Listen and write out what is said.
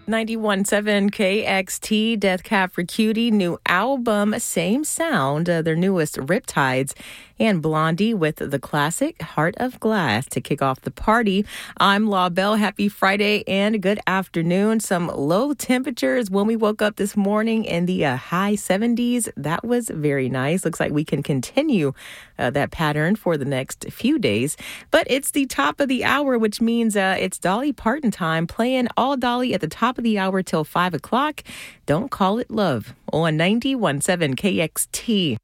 91.7 KXT, Death Cab for Cutie, new album, Same Sound, their newest Riptides, and Blondie with the classic Heart of Glass to kick off the party. I'm La Belle. Happy Friday and good afternoon. Some low temperatures when we woke up this morning in the high 70s. That was very nice. Looks like we can continue that pattern for the next few days. But it's the top of the hour, which means it's Dolly Parton time, playing all Dolly at the top of the hour till 5 o'clock. Don't Call It Love on 91.7 KXT.